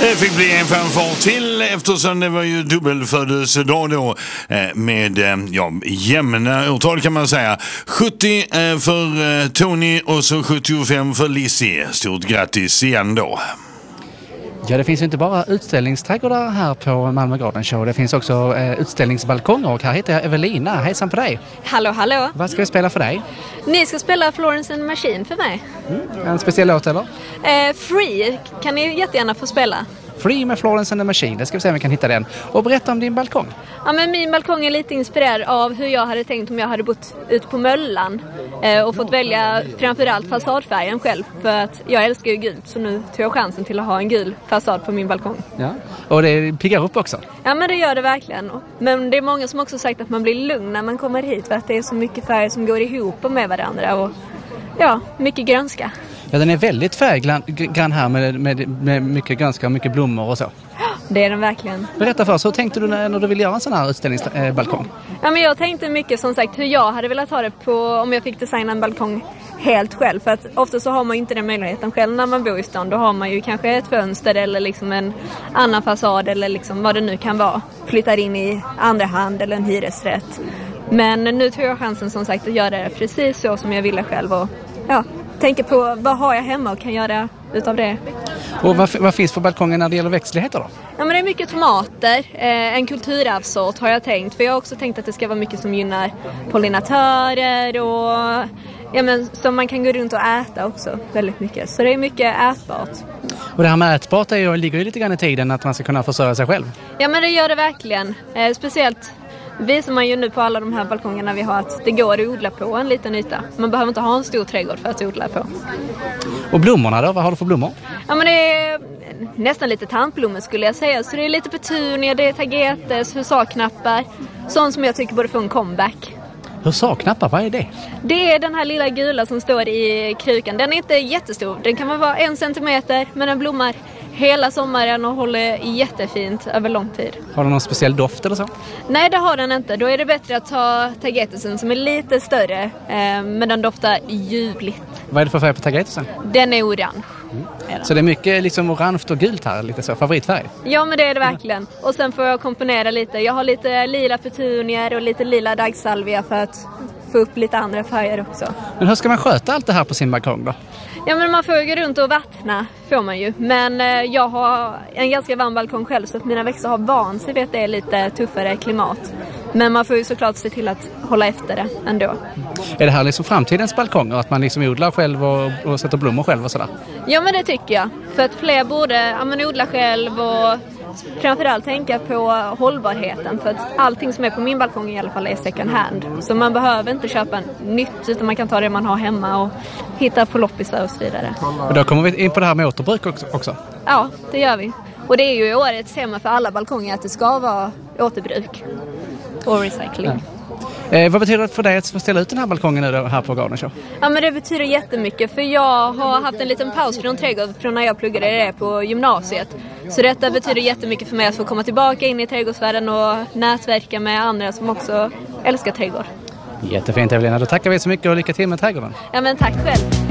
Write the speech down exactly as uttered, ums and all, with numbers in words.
Det fick bli en fanfar till eftersom det var ju dubbelfödelsedag då med ja, jämna årtal kan man säga. sjuttio för Tony och så sjuttiofem för Lizzie. Stort grattis igen då. Ja, det finns ju inte bara utställningsträdgårdar här på Malmö Garden Show. Det finns också eh, utställningsbalkonger och här heter jag Evelina. Hejsan på dig. Hallå, hallå. Vad ska vi spela för dig? Ni ska spela Florence and the Machine för mig. Mm. En speciell låt eller? Eh, free kan ni jättegärna få spela. Free med Florence and the Machine, det ska vi se om vi kan hitta den. Och berätta om din balkong. Ja, men min balkong är lite inspirerad av hur jag hade tänkt om jag hade bott ute på Möllan eh, och fått välja framförallt fasadfärgen själv, för att jag älskar ju gult, så nu tog jag chansen till att ha en gul fasad på min balkong. Ja. Och det piggar upp också. Ja, men det gör det verkligen. Men det är många som också sagt att man blir lugn när man kommer hit, för att det är så mycket färger som går ihop med varandra och ja, mycket grönska. Ja, den är väldigt färggrann här med, med, med mycket grönska och mycket blommor och så. Det är den verkligen. Berätta för oss, hur tänkte du när, när du ville göra en sån här utställningsbalkong? Ja, men jag tänkte mycket som sagt hur jag hade velat ha det på om jag fick designa en balkong helt själv. För att ofta så har man ju inte den möjligheten själv när man bor i stan. Då har man ju kanske ett fönster eller liksom en annan fasad eller liksom vad det nu kan vara. Flyttar in i andra hand eller en hyresrätt. Men nu tog jag chansen som sagt att göra det precis så som jag ville själv och ja, tänker på vad har jag hemma och kan göra utav det. Och vad, vad finns på balkongen när det gäller växtligheter då? Ja, men det är mycket tomater, eh, en kulturarvsort har jag tänkt. För jag har också tänkt att det ska vara mycket som gynnar pollinatörer och ja, men, som man kan gå runt och äta också väldigt mycket. Så det är mycket ätbart. Och det här med ätbart är ju, ligger ju lite grann i tiden att man ska kunna försörja sig själv. Ja, men det gör det verkligen. Eh, speciellt visar man ju nu på alla de här balkongerna vi har att det går att odla på en liten yta. Man behöver inte ha en stor trädgård för att odla på. Och blommorna då? Vad har du för blommor? Ja, men det är nästan lite tantblommor skulle jag säga. Så det är lite petunia, det är tagetes, hussarknappar. Sånt som jag tycker borde få en comeback. Hussarknappar, vad är det? Det är den här lilla gula som står i krukan. Den är inte jättestor. Den kan vara en centimeter, men den blommar hela sommaren och håller jättefint över lång tid. Har den någon speciell doft eller så? Nej, det har den inte. Då är det bättre att ta tagetesen som är lite större, eh, men den doftar ljuvligt. Vad är det för färg på tagetesen? Den är orange. Mm. Är så det är mycket liksom orange och gult här, lite så favoritfärg? Ja, men det är det verkligen. Och sen får jag komponera lite. Jag har lite lila petunier och lite lila dagsalvia för att få upp lite andra färger också. Men hur ska man sköta allt det här på sin balkong då? Ja, men man får ju gå runt och vattna, får man ju. Men eh, jag har en ganska varm balkong själv så att mina växter har barn, så jag vet att det är lite tuffare klimat. Men man får ju såklart se till att hålla efter det ändå. Är det här liksom framtidens balkonger? Att man liksom odlar själv och, och sätter blommor själv och sådär? Ja, men det tycker jag. För att fler borde ja, men odla själv och framförallt tänka på hållbarheten. För att allting som är på min balkong i alla fall är second hand. Så man behöver inte köpa nytt utan man kan ta det man har hemma och hitta på loppisar och så vidare. Och då kommer vi in på det här med återbruk också. Ja, det gör vi. Och det är ju årets tema för alla balkonger att det ska vara återbruk och recycling. Ja. Eh, vad betyder det för dig att få ställa ut den här balkongen nu då, här på Garden Show? Ja, men det betyder jättemycket för jag har haft en liten paus från trädgård från när jag pluggade det på gymnasiet. Så detta betyder jättemycket för mig att få komma tillbaka in i trädgårdsvärlden och nätverka med andra som också älskar trädgård. Jättefint, Evelina. Då tackar vi så mycket och lycka till med trädgården. Ja, men tack själv.